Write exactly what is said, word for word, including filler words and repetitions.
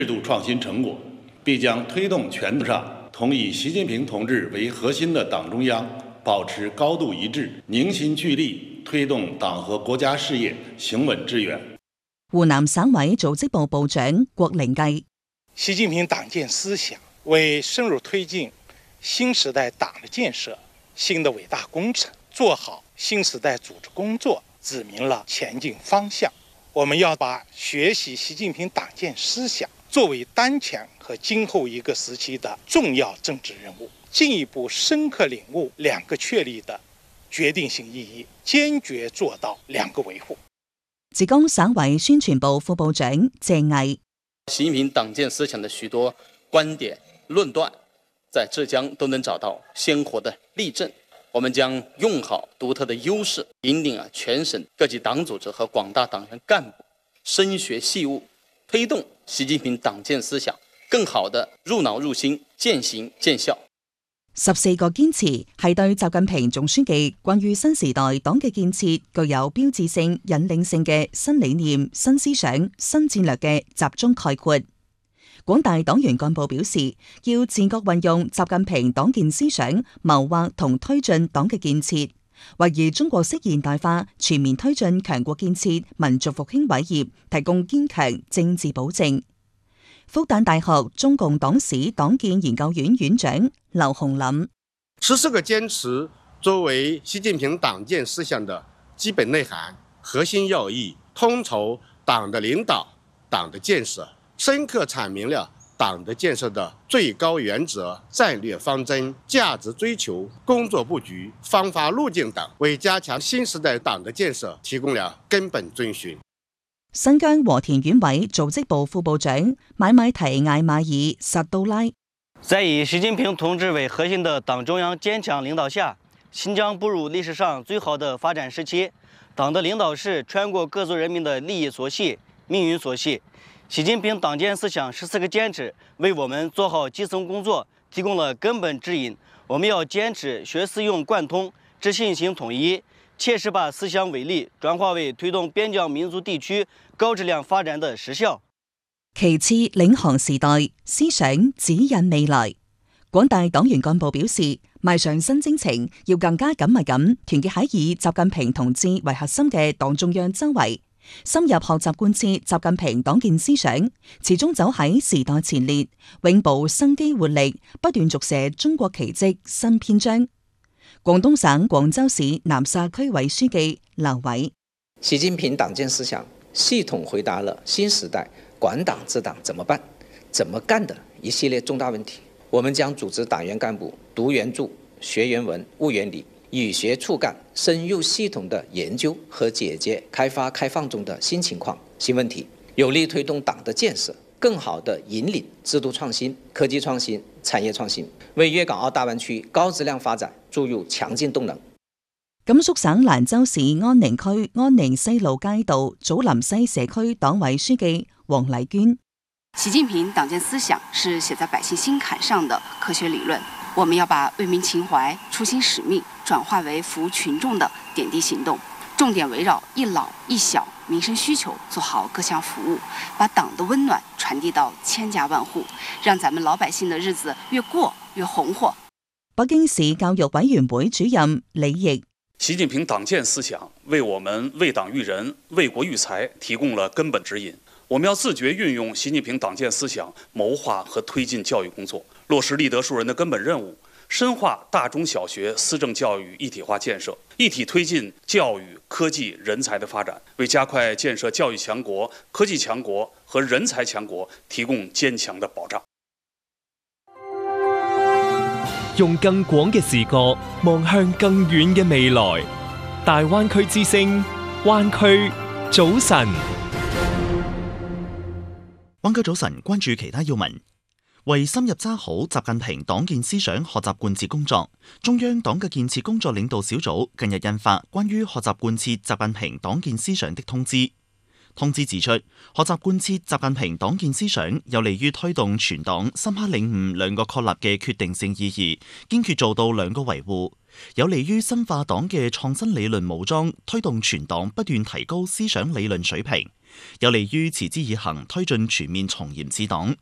制度創新成果，必將推動全面上同以習近平同志為核心的黨中央保持高度一致，凝心聚力，推動黨和國家事業行穩致遠。 湖南省委組織部部長郭靈計， 習近平黨建思想為深入推進新時代黨的建設新的偉大工程，做好新時代組織工作指明了前進方向。我們要把學習習近平黨建思想作為當前和今後一個時期的重要政治任務，進一步深刻領悟兩個確立的決定性意義，堅決做到兩個維護。 浙江省委宣傳部副部長謝毅， 習近平黨建思想的許多觀點論斷，在浙江都能找到鮮活的例證。我們將用好獨特的優勢，引領啊全省各級黨組織和廣大黨員幹部深學細悟，推動習近平黨建思想更好地入腦入心、踐行見效。 十四個堅持係對習近平總書記關於新時代黨嘅建設具有標誌性、引領性嘅新理念、新思想、新戰略嘅集中概括。廣大黨員幹部表示，要自覺運用習近平黨建思想，謀劃同推進黨嘅建設，為以中國式現代化全面推進強國建設、民族復興偉業提供堅強政治保證。復旦大學中共黨史黨建研究院院長劉洪林， 十四個堅持作為習近平黨建思想的基本內涵、核心要義，統籌黨的領導、黨的建設，深刻闡明了黨的建設的最高原則、戰略方針、價值追求、工作布局、方法路徑等，為加強新時代黨的建設提供了根本遵循。 新疆和田縣委組織部副部長買買提艾馬爾薩杜拉， 在以習近平同志為核心的黨中央堅強領導下，新疆步入歷史上最好的發展時期。黨的領導是全國各族人民的利益所繫、命運所繫。習近平黨建思想十四個堅持為我們做好基層工作提供了根本指引。我們要堅持學思用貫通、知信行統一，切實把思想偉力轉化為推動邊疆民族地區高質量發展的實效。 其次，領航時代，思想指引未來。廣大黨員幹部表示，邁上新征程，要更加緊密咁團結喺以習近平同志為核心嘅黨中央周圍，深入學習貫徹習近平黨建思想，始終走喺時代前列，永葆生機活力，不斷續寫中國奇蹟新篇章。廣東省廣州市南沙區委書記劉偉， 習近平黨建思想系統回答了新時代管黨治黨怎麼辦、怎麼幹的一系列重大問題。我們將組織黨員幹部讀原著、學原文、悟原理，與學促幹，深入系統的研究和解決開發開放中的新情況、新問題，有力推動黨的建設，更好地引領制度創新、科技創新、產業創新，為粵港澳大灣區高質量發展注入強勁動能。 甘肅省蘭州市安寧區安寧西路街道祖林西社區黨委書記黃麗娟， 習近平黨建思想是寫在百姓心坎上的科學理論，我們要把為民情懷、初心使命轉化為服務群眾的點滴行動，重點圍繞一老一小民生需求做好各項服務，把黨的溫暖傳遞到千家萬戶，讓咱們老百姓的日子越過越紅火。 北京市教育委員會主任李毅， 習近平黨建思想為我們為黨育人、為國育才提供了根本指引。我們要自覺運用習近平黨建思想，謀劃和推進教育工作，落實立德樹人的根本任務，深化大中小學思政教育一體化建設，一體推進教育、科技、人才的發展，為加快建設教育強國、科技強國和人才強國提供堅強的保障。 用更廣嘅視角望向更遠嘅未來，大灣區之聲，灣區早晨。 灣區早晨，關注其他要聞。為深入揸好習近平黨建思想學習貫徹工作，中央黨嘅建設工作領導小組近日印發關於學習貫徹習近平黨建思想的通知。通知指出，學習貫徹習近平黨建思想有利於推動全黨深刻領悟兩個確立嘅決定性意義，堅決做到兩個維護，有利於深化黨嘅創新理論武裝，推動全黨不斷提高思想理論水平， 有利於持之以恆推進全面從嚴治黨，